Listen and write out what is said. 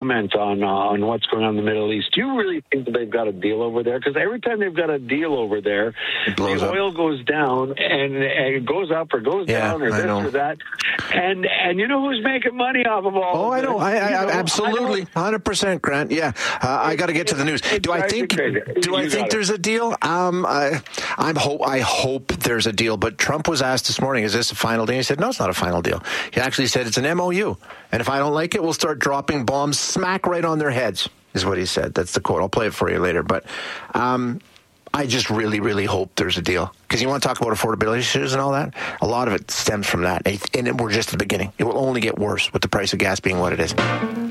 comment on what's going on in the Middle East. Do you really think that they've got a deal over there? Because every time they've got a deal over there, the oil goes down and it goes up or goes down or this or that. And you know who's making money off of all of I this? know. I absolutely. 100%, Grant. Yeah. I got to get to the news. Do I think there's a deal? I hope there's a deal. But Trump was asked this morning, is this a final deal? He said, no, it's not a final deal. He actually said it's an MOU. And if I don't like it, we'll start dropping bombs smack right on their heads, is what he said. That's the quote. I'll play it for you later. But I just really, really hope there's a deal. Because you want to talk about affordability issues and all that? A lot of it stems from that. And we're just at the beginning. It will only get worse with the price of gas being what it is.